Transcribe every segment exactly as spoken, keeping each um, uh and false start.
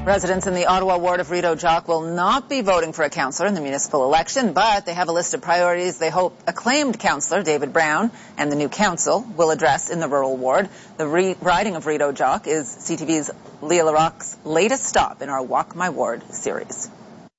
Residents in the Ottawa ward of Rideau Jock will not be voting for a councillor in the municipal election, but they have a list of priorities they hope acclaimed councillor David Brown and the new council will address in the rural ward. The re riding of Rideau Jock is C T V's Leah Larocque's latest stop in our Walk My Ward series.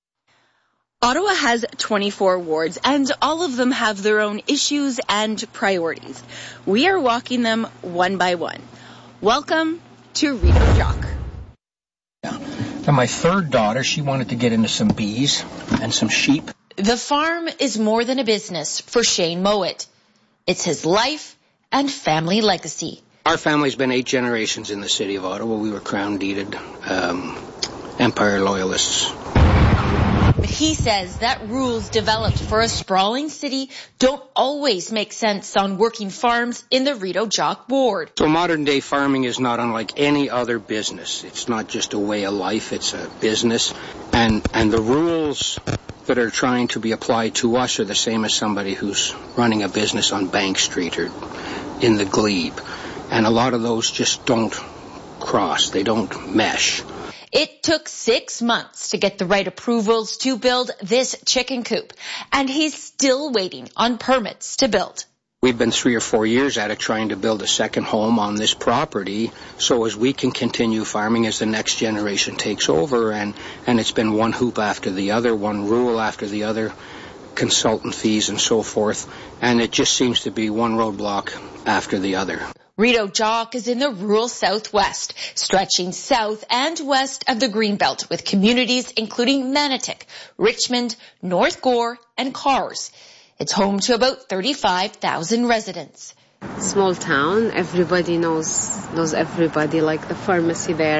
Ottawa has twenty-four wards, and all of them have their own issues and priorities. We are walking them one by one. Welcome to Rideau Jock. Yeah. And my third daughter, she wanted to get into some bees and some sheep. The farm is more than a business for Shane Mowat. It's his life and family legacy. Our family's been eight generations in the city of Ottawa. We were crown deeded um, Empire loyalists. But he says that rules developed for a sprawling city don't always make sense on working farms in the Rideau Jock ward. So modern day farming is not unlike any other business. It's not just a way of life, it's a business. And, and the rules that are trying to be applied to us are the same as somebody who's running a business on Bank Street or in the Glebe. And a lot of those just don't cross, they don't mesh. It took six months to get the right approvals to build this chicken coop, and he's still waiting on permits to build. We've been three or four years at it trying to build a second home on this property so as we can continue farming as the next generation takes over, and, and it's been one hoop after the other, one rule after the other, consultant fees and so forth, and it just seems to be one roadblock after the other. Rideau Jock is in the rural southwest, stretching south and west of the Greenbelt with communities including Manotick, Richmond, North Gore, and Cars. It's home to about thirty-five thousand residents. Small town, everybody knows knows everybody, like the pharmacy there.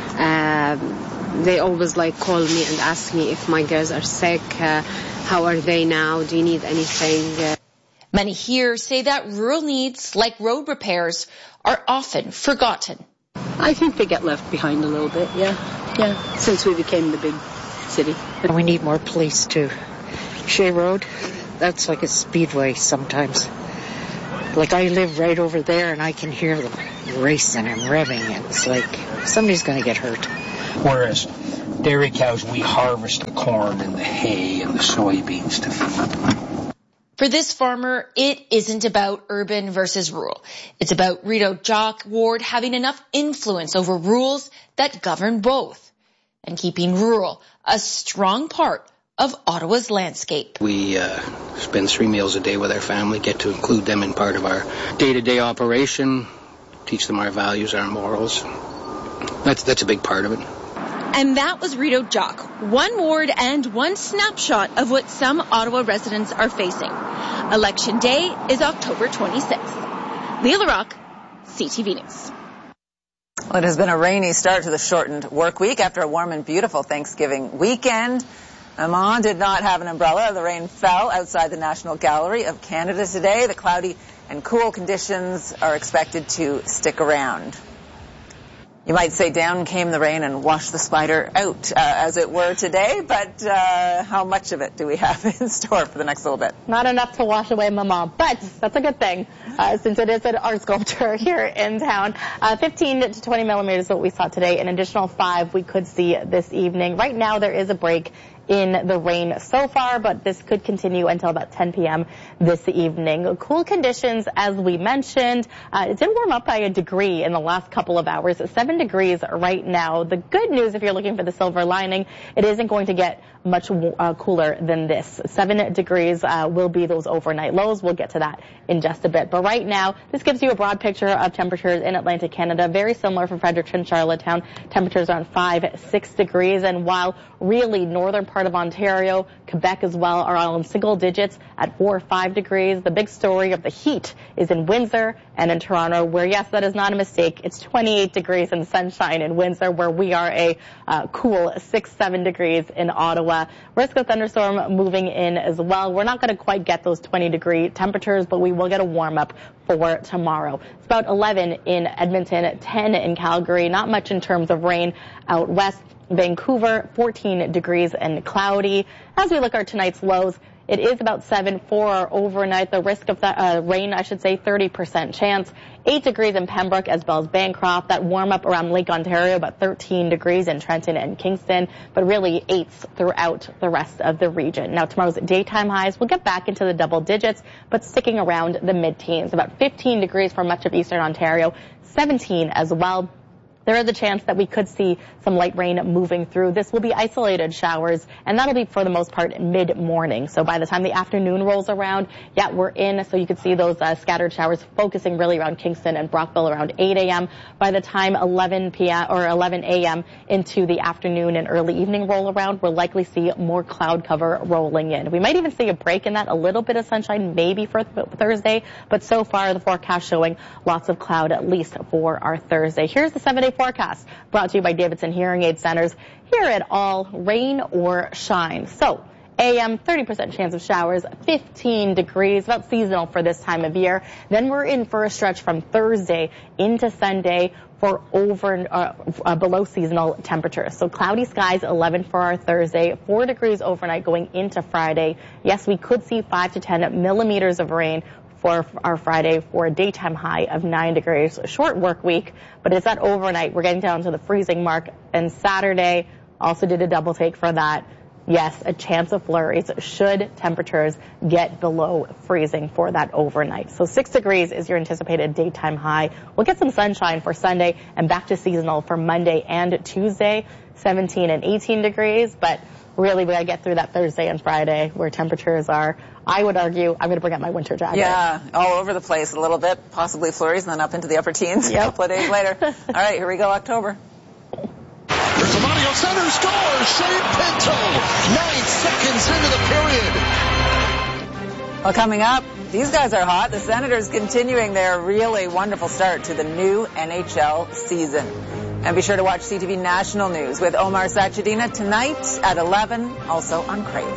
Um, they always like call me and ask me if my girls are sick, uh, how are they now, do you need anything? Uh, Many here say that rural needs, like road repairs, are often forgotten. I think they get left behind a little bit, yeah, yeah, since we became the big city. We need more police too. Shea Road, that's like a speedway sometimes. Like I live right over there and I can hear them racing and revving, and it's like somebody's going to get hurt. Whereas dairy cows, we harvest the corn and the hay and the soybeans to feed. For this farmer, it isn't about urban versus rural. It's about Rideau Jock ward having enough influence over rules that govern both and keeping rural a strong part of Ottawa's landscape. We uh, spend three meals a day with our family, get to include them in part of our day-to-day operation, teach them our values, our morals. That's, that's a big part of it. And that was Rideau Jock, one ward and one snapshot of what some Ottawa residents are facing. Election day is October twenty-sixth. Leah Larocque, C T V News. Well, it has been a rainy start to the shortened work week after a warm and beautiful Thanksgiving weekend. Amon did not have an umbrella. The rain fell outside the National Gallery of Canada today. The cloudy and cool conditions are expected to stick around. You might say down came the rain and washed the spider out, uh, as it were, today, but uh, how much of it do we have in store for the next little bit? Not enough to wash away Mama, but that's a good thing, uh, since it is an art sculpture here in town. Uh, fifteen to twenty millimeters is what we saw today. An additional five we could see this evening. Right now there is a break in the rain so far, but this could continue until about ten p m this evening. Cool conditions, as we mentioned. Uh, it did warm up by a degree in the last couple of hours. Seven degrees right now. The good news, if you're looking for the silver lining, it isn't going to get much uh, cooler than this. Seven degrees uh, will be those overnight lows. We'll get to that in just a bit. But right now, this gives you a broad picture of temperatures in Atlantic Canada. Very similar for Fredericton, Charlottetown. Temperatures around five, six degrees. And while really northern part of Ontario, Quebec as well, are all in single digits at four or five degrees. The big story of the heat is in Windsor and in Toronto, where, yes, that is not a mistake. It's twenty-eight degrees and sunshine in Windsor, where we are a uh, cool six, seven degrees in Ottawa. Risk of thunderstorm moving in as well. We're not going to quite get those twenty degree temperatures, but we will get a warm up for tomorrow. It's about eleven in Edmonton, ten in Calgary. Not much in terms of rain out west. Vancouver, fourteen degrees and cloudy. As we look at tonight's lows, It is about seven for our overnight. The risk of that, uh, rain, I should say, thirty percent chance. eight degrees in Pembroke as well as Bancroft. That warm up around Lake Ontario, about thirteen degrees in Trenton and Kingston, but really eights throughout the rest of the region. Now, tomorrow's daytime highs will get back into the double digits, but sticking around the mid-teens. About fifteen degrees for much of eastern Ontario, seventeen as well. There is a chance that we could see some light rain moving through. This will be isolated showers, and that'll be for the most part mid-morning. So by the time the afternoon rolls around, yeah, we're in. So you could see those uh, scattered showers focusing really around Kingston and Brockville around eight a.m. By the time eleven p.m. or eleven a.m. into the afternoon and early evening roll around, we'll likely see more cloud cover rolling in. We might even see a break in that, a little bit of sunshine maybe for th- Thursday, but so far the forecast showing lots of cloud at least for our Thursday. Here's the seven-day forecast brought to you by Davidson Hearing Aid Centers. Here at all, rain or shine. So A M, thirty percent chance of showers, fifteen degrees, about seasonal for this time of year. Then we're in for a stretch from Thursday into Sunday for over uh, uh, below seasonal temperatures. So cloudy skies, eleven for our Thursday, four degrees overnight going into Friday. Yes, we could see five to ten millimeters of rain for our Friday for a daytime high of nine degrees. A short work week, but it's that overnight. We're getting down to the freezing mark. And Saturday, also did a double take for that. Yes, a chance of flurries should temperatures get below freezing for that overnight. So six degrees is your anticipated daytime high. We'll get some sunshine for Sunday and back to seasonal for Monday and Tuesday, seventeen and eighteen degrees. But really, we got to get through that Thursday and Friday where temperatures are, I would argue, I'm going to bring out my winter jacket. Yeah, all over the place a little bit, possibly flurries, and then up into the upper teens yep. a couple of days later. All right, here we go, October. There's a Mario center score, Shea Pinto, nine seconds into the period. Well, coming up, these guys are hot. The Senators continuing their really wonderful start to the new N H L season. And be sure to watch C T V National News with Omar Sachedina tonight at eleven, also on Crave.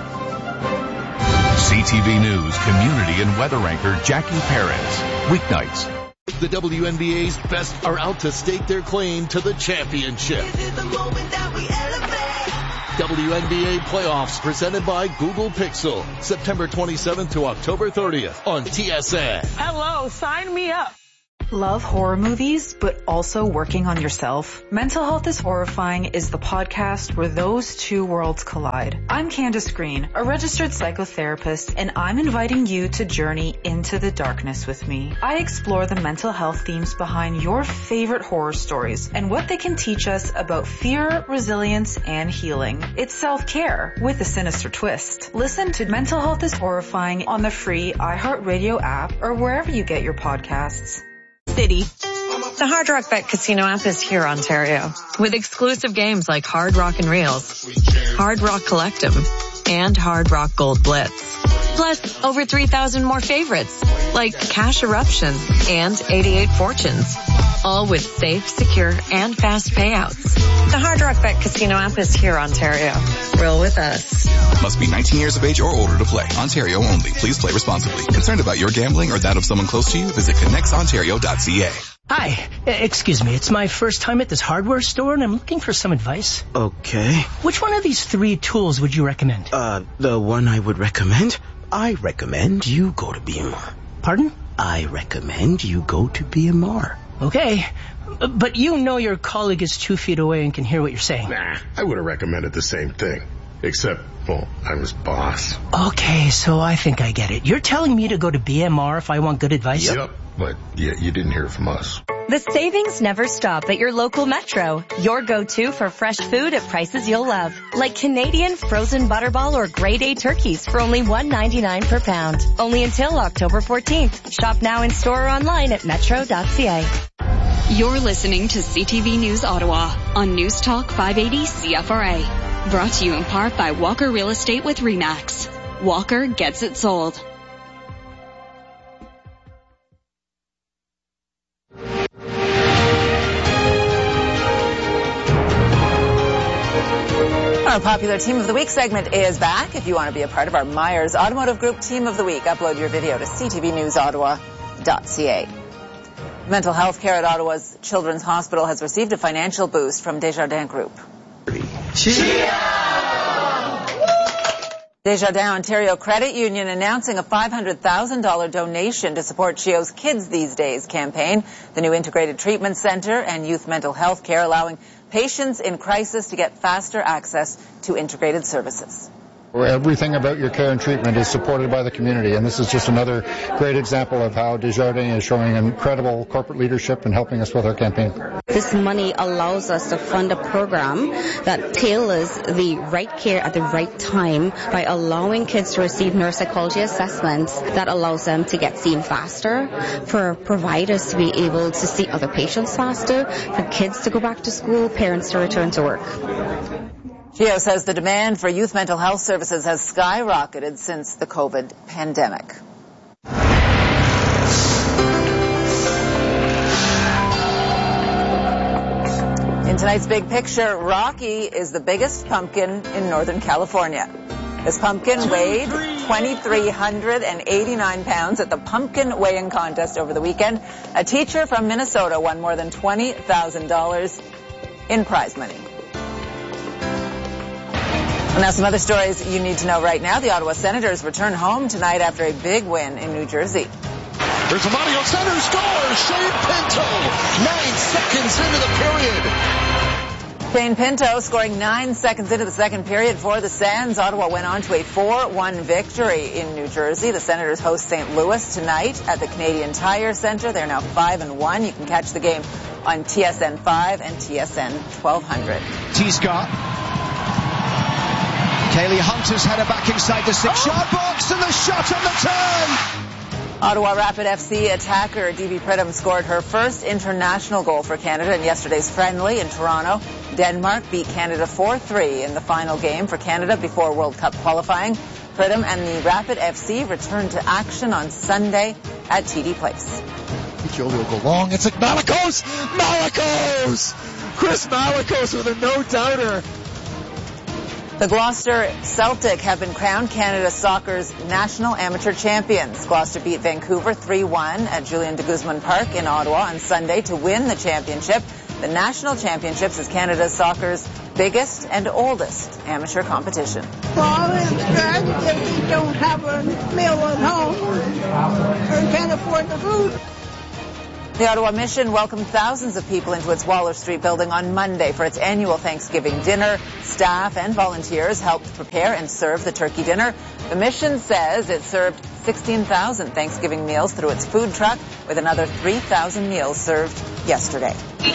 C T V News community and weather anchor Jackie Perez. Weeknights. The W N B A's best are out to stake their claim to the championship. This is the moment that we elevate. W N B A playoffs presented by Google Pixel. September twenty-seventh to October thirtieth on T S N. Hello, sign me up. Love horror movies, but also working on yourself? Mental Health is Horrifying is the podcast where those two worlds collide. I'm Candace Green, a registered psychotherapist, and I'm inviting you to journey into the darkness with me. I explore the mental health themes behind your favorite horror stories and what they can teach us about fear, resilience, and healing. It's self-care with a sinister twist. Listen to Mental Health is Horrifying on the free iHeartRadio app or wherever you get your podcasts. City. The Hard Rock Bet Casino app is here, Ontario, with exclusive games like Hard Rock and Reels, Hard Rock Collective, and Hard Rock Gold Blitz. Plus, over three thousand more favorites, like Cash Eruptions and eighty-eight Fortunes. All with safe, secure, and fast payouts. The Hard Rock Bet Casino app is here, Ontario. Roll with us. Must be nineteen years of age or older to play. Ontario only. Please play responsibly. Concerned about your gambling or that of someone close to you? Visit connects ontario dot c a. Hi. Excuse me. It's my first time at this hardware store, and I'm looking for some advice. Okay. Which one of these three tools would you recommend? Uh, the one I would recommend? I recommend you go to B M R. Pardon? I recommend you go to B M R. Okay. But you know your colleague is two feet away and can hear what you're saying. Nah, I would have recommended the same thing. Except, well, I'm his boss. Okay, so I think I get it. You're telling me to go to B M R if I want good advice? Yep, but yeah, you didn't hear it from us. The savings never stop at your local Metro. Your go-to for fresh food at prices you'll love. Like Canadian frozen butterball or grade A turkeys for only one ninety-nine per pound. Only until October fourteenth. Shop now in store or online at metro dot c a. You're listening to C T V News Ottawa on News Talk five eighty C F R A. Brought to you in part by Walker Real Estate with RE/MAX. Walker gets it sold. Our popular Team of the Week segment is back. If you want to be a part of our Myers Automotive Group Team of the Week, upload your video to c t v news ottawa dot c a. Mental health care at Ottawa's Children's Hospital has received a financial boost from Desjardins Group. Cheer! Desjardins Ontario Credit Union announcing a five hundred thousand dollars donation to support C H E O's Kids These Days campaign, the new integrated treatment centre and youth mental health care, allowing patients in crisis to get faster access to integrated services. Everything about your care and treatment is supported by the community, and this is just another great example of how Desjardins is showing incredible corporate leadership and helping us with our campaign. This money allows us to fund a program that tailors the right care at the right time by allowing kids to receive neuropsychology assessments that allows them to get seen faster, for providers to be able to see other patients faster, for kids to go back to school, parents to return to work. C H E O says the demand for youth mental health services has skyrocketed since the COVID pandemic. In tonight's Big Picture, Rocky is the biggest pumpkin in Northern California. This pumpkin weighed two thousand three hundred eighty-nine pounds at the pumpkin weighing contest over the weekend. A teacher from Minnesota won more than twenty thousand dollars in prize money. Well, now some other stories you need to know right now. The Ottawa Senators return home tonight after a big win in New Jersey. There's a Mario Center scores. Shane Pinto, nine seconds into the period. Shane Pinto scoring nine seconds into the second period for the Sens. Ottawa went on to a four one victory in New Jersey. The Senators host Saint Louis tonight at the Canadian Tire Centre. They're now five and one. You can catch the game on T S N five and T S N twelve hundred. T-Scott. Kaylee Hunter's header back inside the six-yard box, and the shot on the turn. Ottawa Rapid F C attacker D B Pridham scored her first international goal for Canada in yesterday's friendly in Toronto. Denmark beat Canada four three in the final game for Canada before World Cup qualifying. Pridham and the Rapid F C return to action on Sunday at T D Place. Jolie will go long. It's like Malikos! Malikos! Chris Malikos with a no-doubter. The Gloucester Celtic have been crowned Canada Soccer's national amateur champions. Gloucester beat Vancouver three one at Julien de Guzman Park in Ottawa on Sunday to win the championship. The national championships is Canada Soccer's biggest and oldest amateur competition. Well, it's good if you don't have a meal at home or can't afford the food. The Ottawa Mission welcomed thousands of people into its Waller Street building on Monday for its annual Thanksgiving dinner. Staff and volunteers helped prepare and serve the turkey dinner. The Mission says it served sixteen thousand Thanksgiving meals through its food truck, with another three thousand meals served yesterday.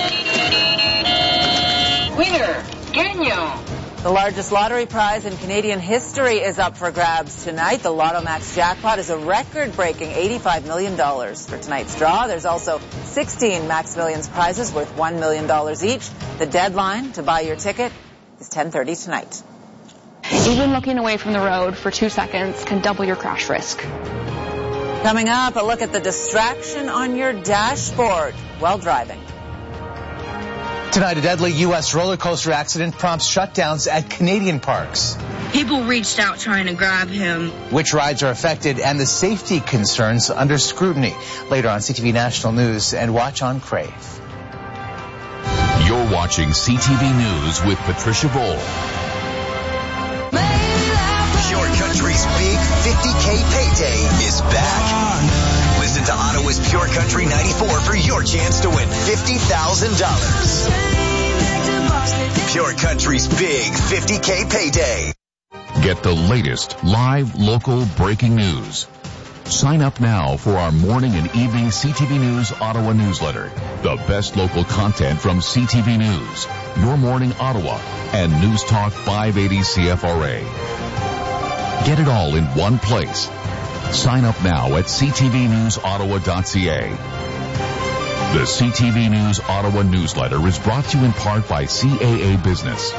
Winner, Genio. The largest lottery prize in Canadian history is up for grabs tonight. The Lotto Max jackpot is a record-breaking eighty-five million dollars for tonight's draw. There's also sixteen Max Millions prizes worth one million dollars each. The deadline to buy your ticket is ten thirty tonight. Even looking away from the road for two seconds can double your crash risk. Coming up, a look at the distraction on your dashboard while driving. Tonight, a deadly U S roller coaster accident prompts shutdowns at Canadian parks. People reached out trying to grab him. Which rides are affected and the safety concerns under scrutiny. Later on C T V National News and watch on Crave. You're watching C T V News with Patricia Bowl. Pure Country's big fifty K payday is back. Listen to Ottawa's Pure Country ninety-four for your chance to win fifty thousand dollars. Pure Country's big fifty K payday. Get the latest live local breaking news. Sign up now for our morning and evening C T V News Ottawa newsletter. The best local content from C T V News, Your Morning Ottawa, and News Talk five eighty C F R A. Get it all in one place. Sign up now at c t v news ottawa dot c a. The C T V News Ottawa newsletter is brought to you in part by C A A Business.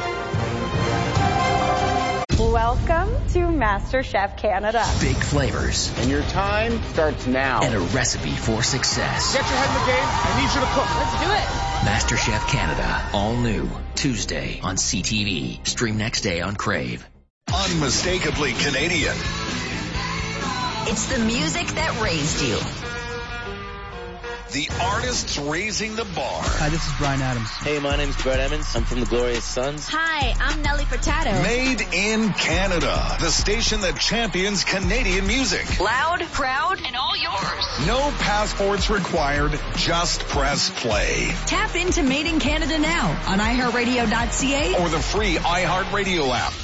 Welcome to MasterChef Canada. Big flavors. And your time starts now. And a recipe for success. Get your head in the game. I need you to cook. Let's do it. MasterChef Canada. All new. Tuesday on C T V. Stream next day on Crave. Unmistakably Canadian. It's the music that raised you. The artists raising the bar. Hi, this is Bryan Adams. Hey, my name's Brett Emmons. I'm from the Glorious Sons. Hi, I'm Nelly Furtado. Made in Canada. The station that champions Canadian music. Loud, proud, and all yours. No passports required. Just press play. Tap into Made in Canada now on i heart radio dot c a or the free iHeartRadio app.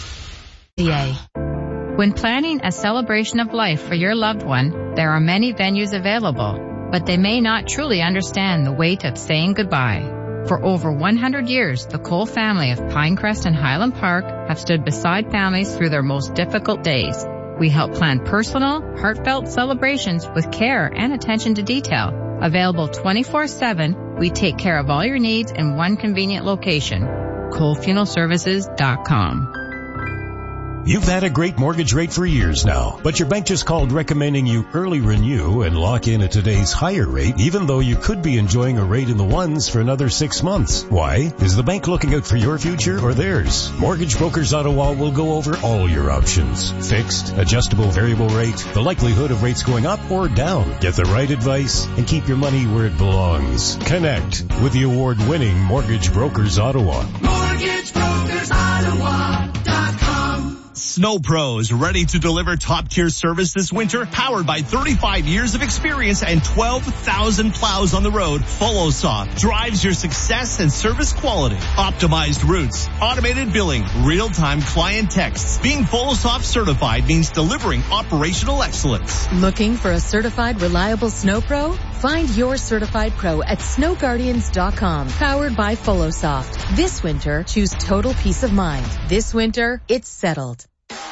When planning a celebration of life for your loved one, there are many venues available, but they may not truly understand the weight of saying goodbye. For over one hundred years, the Cole family of Pinecrest and Highland Park have stood beside families through their most difficult days. We help plan personal, heartfelt celebrations with care and attention to detail. Available twenty-four seven, we take care of all your needs in one convenient location. Cole Funeral Services dot com. You've had a great mortgage rate for years now, but your bank just called recommending you early renew and lock in at today's higher rate, even though you could be enjoying a rate in the ones for another six months. Why? Is the bank looking out for your future or theirs? Mortgage Brokers Ottawa will go over all your options. Fixed, adjustable variable rate, the likelihood of rates going up or down. Get the right advice and keep your money where it belongs. Connect with the award-winning Mortgage Brokers Ottawa. Mortgage Brokers Ottawa dot com. Snow Pros, ready to deliver top-tier service this winter, powered by thirty-five years of experience and twelve thousand plows on the road. FollowSoft drives your success and service quality. Optimized routes, automated billing, real-time client texts. Being FollowSoft certified means delivering operational excellence. Looking for a certified, reliable Snow Pro? Find your certified pro at snow guardians dot com. Powered by FollowSoft. This winter, choose total peace of mind. This winter, it's settled.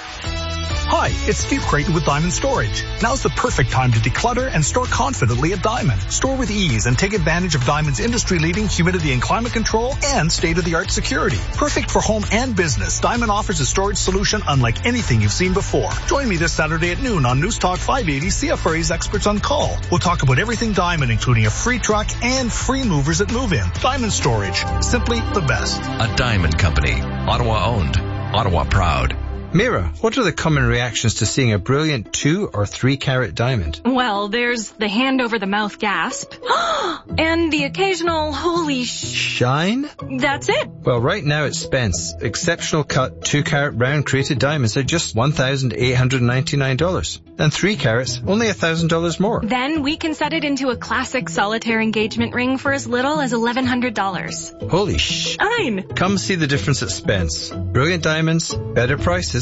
Hi, it's Steve Creighton with Diamond Storage. Now's the perfect time to declutter and store confidently at Diamond. Store with ease and take advantage of Diamond's industry-leading humidity and climate control and state-of-the-art security. Perfect for home and business, Diamond offers a storage solution unlike anything you've seen before. Join me this Saturday at noon on News Talk five eighty, C F R A's Experts on Call. We'll talk about everything Diamond, including a free truck and free movers at move-in. Diamond Storage, simply the best. A Diamond Company, Ottawa owned, Ottawa proud. Mira, what are the common reactions to seeing a brilliant two or three carat diamond? Well, there's the hand over the mouth gasp and the occasional holy sh... Shine? That's it. Well, right now at Spence, exceptional cut two carat round crated diamonds are just one thousand eight hundred ninety-nine dollars. And three carats, only one thousand dollars more. Then we can set it into a classic solitaire engagement ring for as little as eleven hundred dollars. Holy sh... Shine. Come see the difference at Spence. Brilliant diamonds, better prices.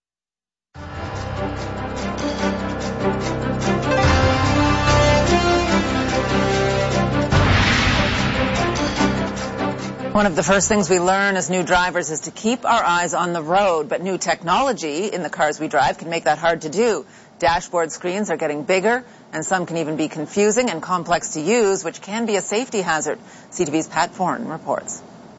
One of the first things we learn as new drivers is to keep our eyes on the road, but new technology in the cars we drive can make that hard to do. Dashboard screens are getting bigger, and some can even be confusing and complex to use, which can be a safety hazard. C T V's Pat Foran reports.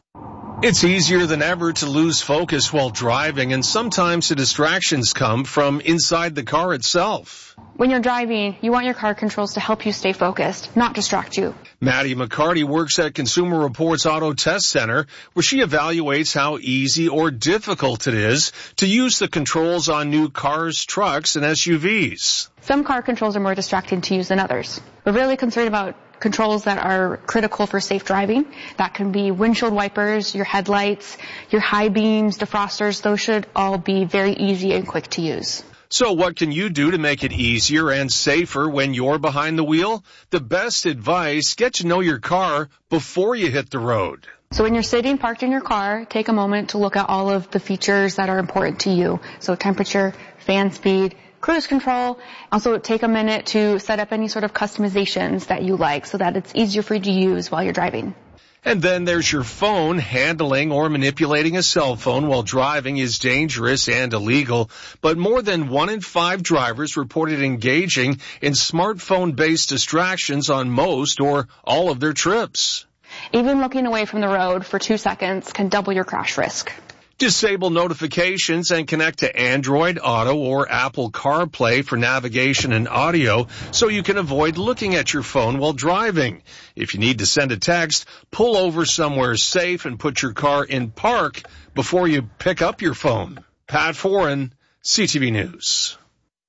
It's easier than ever to lose focus while driving, and sometimes the distractions come from inside the car itself. When you're driving, you want your car controls to help you stay focused, not distract you. Maddie McCarty works at Consumer Reports Auto Test Center, where she evaluates how easy or difficult it is to use the controls on new cars, trucks, and S U Vs. Some car controls are more distracting to use than others. We're really concerned about controls that are critical for safe driving. That can be windshield wipers, your headlights, your high beams, defrosters. Those should all be very easy and quick to use. So what can you do to make it easier and safer when you're behind the wheel? The best advice, get to know your car before you hit the road. So when you're sitting parked in your car, take a moment to look at all of the features that are important to you. So temperature, fan speed, cruise control. Also take a minute to set up any sort of customizations that you like so that it's easier for you to use while you're driving. And then there's your phone. Handling or manipulating a cell phone while driving is dangerous and illegal. But more than one in five drivers reported engaging in smartphone-based distractions on most or all of their trips. Even looking away from the road for two seconds can double your crash risk. Disable notifications and connect to Android Auto or Apple CarPlay for navigation and audio so you can avoid looking at your phone while driving. If you need to send a text, pull over somewhere safe and put your car in park before you pick up your phone. Pat Foran, C T V News.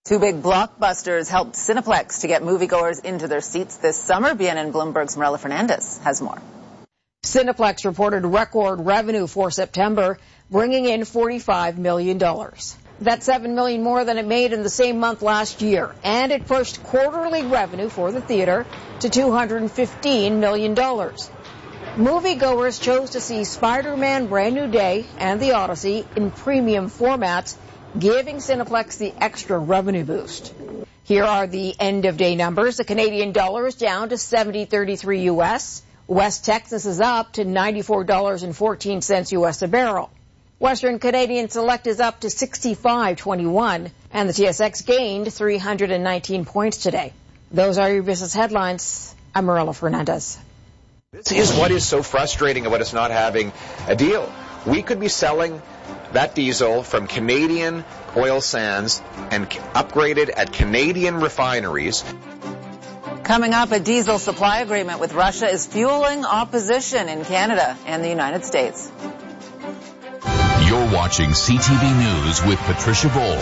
Two big blockbusters helped Cineplex to get moviegoers into their seats this summer. B N N Bloomberg's Marilla Fernandez has more. Cineplex reported record revenue for September, bringing in forty-five million dollars. That's seven million dollars more than it made in the same month last year, and it pushed quarterly revenue for the theater to two hundred fifteen million dollars. Moviegoers chose to see Spider-Man Brand New Day and The Odyssey in premium formats, giving Cineplex the extra revenue boost. Here are the end-of-day numbers. The Canadian dollar is down to seventy thirty-three U S. West Texas is up to ninety-four dollars and fourteen cents U S a barrel. Western Canadian Select is up to sixty-five twenty-one, and the T S X gained three hundred nineteen points today. Those are your business headlines. I'm Marilla Fernandez. This is what is so frustrating about us not having a deal. We could be selling that diesel from Canadian oil sands and upgraded at Canadian refineries. Coming up, a diesel supply agreement with Russia is fueling opposition in Canada and the United States. You're watching C T V News with Patricia Bowl.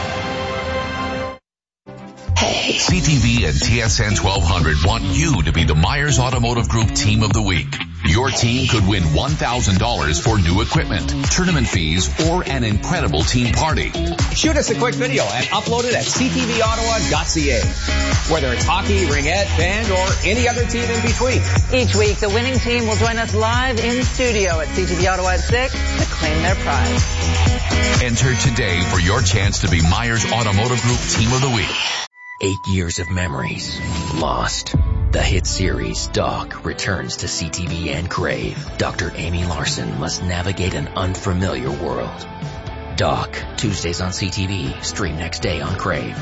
Hey. C T V and T S N twelve hundred want you to be the Myers Automotive Group Team of the Week. Your team could win one thousand dollars for new equipment, tournament fees, or an incredible team party. Shoot us a quick video and upload it at c t v ottawa dot c a. Whether it's hockey, ringette, band, or any other team in between. Each week, the winning team will join us live in studio at C T V Ottawa at six to claim their prize. Enter today for your chance to be Myers Automotive Group Team of the Week. Eight years of memories lost. The hit series Doc returns to C T V and Crave. Doctor Amy Larson must navigate an unfamiliar world. Doc, Tuesdays on C T V, stream next day on Crave.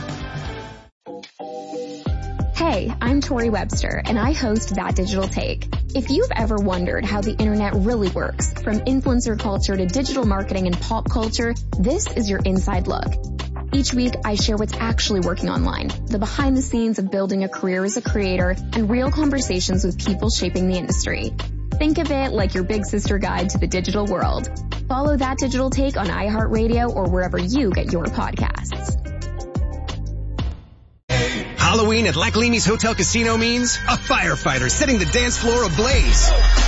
Hey, I'm Tori Webster, and I host That Digital Take. If you've ever wondered how the internet really works, from influencer culture to digital marketing and pop culture, this is your inside look. Each week, I share what's actually working online, the behind the scenes of building a career as a creator, and real conversations with people shaping the industry. Think of it like your big sister guide to the digital world. Follow That Digital Take on iHeartRadio or wherever you get your podcasts. Halloween at Lac Leamy's Hotel Casino means a firefighter setting the dance floor ablaze.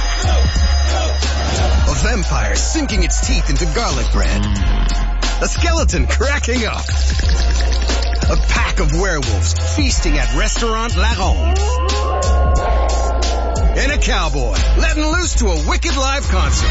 A vampire sinking its teeth into garlic bread. A skeleton cracking up. A pack of werewolves feasting at Restaurant La Ronde. And a cowboy letting loose to a wicked live concert.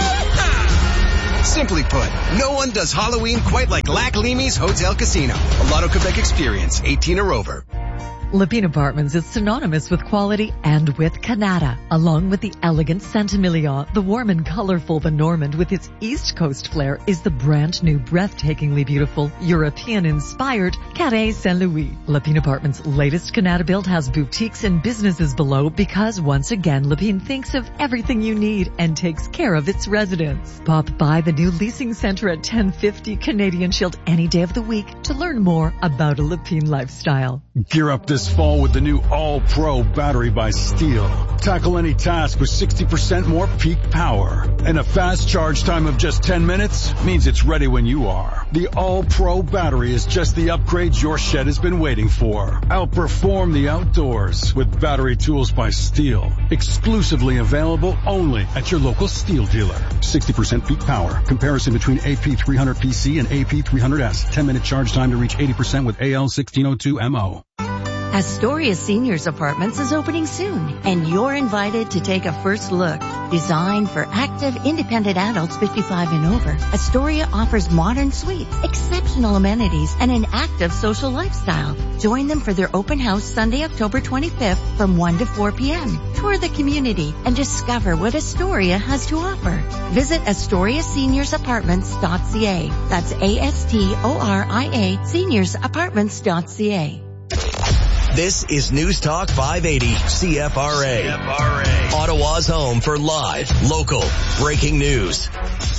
Simply put, no one does Halloween quite like Lac Leamy's Hotel Casino. A Lotto Quebec experience, eighteen or over. Lepine Apartments is synonymous with quality and with Canada. Along with the elegant Saint-Emilion, the warm and colorful The Normand with its East Coast flair is the brand new, breathtakingly beautiful, European-inspired Carré Saint-Louis. Lepine Apartments' latest Canada build has boutiques and businesses below because, once again, Lepine thinks of everything you need and takes care of its residents. Pop by the new leasing center at ten fifty Canadian Shield any day of the week to learn more about a Lepine lifestyle. Gear up this fall with the new All-Pro battery by Steel. Tackle any task with sixty percent more peak power. And a fast charge time of just ten minutes means it's ready when you are. The All-Pro battery is just the upgrade your shed has been waiting for. Outperform the outdoors with battery tools by Steel. Exclusively available only at your local Steel dealer. sixty percent peak power. Comparison between A P three hundred P C and A P three hundred S. ten minute charge time to reach eighty percent with A L sixteen oh two M O. Astoria Seniors Apartments is opening soon, and you're invited to take a first look. Designed for active, independent adults fifty-five and over, Astoria offers modern suites, exceptional amenities, and an active social lifestyle. Join them for their open house Sunday, October twenty-fifth from one to four p.m. Tour the community and discover what Astoria has to offer. Visit astoria seniors apartments dot c a. That's A S T O R I A seniors apartments dot c a. This is News Talk five eighty C F R A. C F R A. Ottawa's home for live, local, breaking news.